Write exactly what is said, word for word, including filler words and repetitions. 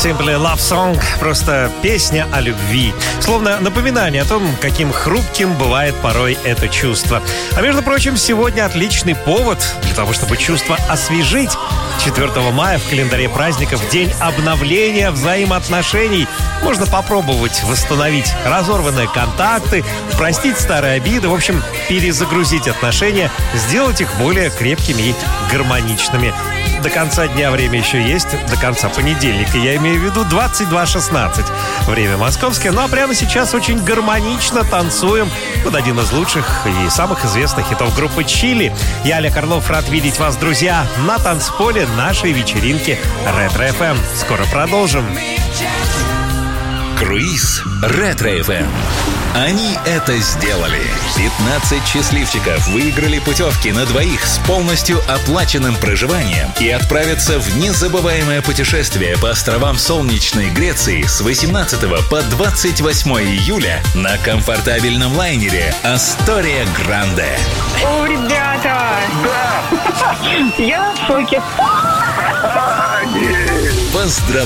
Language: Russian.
Simply Love Song — просто песня о любви. Словно напоминание о том, каким хрупким бывает порой это чувство. А между прочим, сегодня отличный повод для того, чтобы чувство освежить. четвёртого мая в календаре праздников день обновления взаимоотношений. Можно попробовать восстановить разорванные контакты, простить старые обиды, в общем, перезагрузить отношения, сделать их более крепкими и гармоничными. До конца дня время еще есть, до конца понедельника, я имею в виду двадцать два шестнадцать. Время московское, ну а прямо сейчас очень гармонично танцуем под один из лучших и самых известных хитов группы «Чили». Я, Олег Орлов, рад видеть вас, друзья, на танцполе нашей вечеринки «Ретро-эф эм». Скоро продолжим. Круиз «Ретро-эф эм». Они это сделали. пятнадцать счастливчиков выиграли путевки на двоих с полностью оплаченным проживанием и отправятся в незабываемое путешествие по островам солнечной Греции с восемнадцатого по двадцать восьмое июля на комфортабельном лайнере «Астория Гранде». О, ребята! Да! Я в шоке. Поздравляю!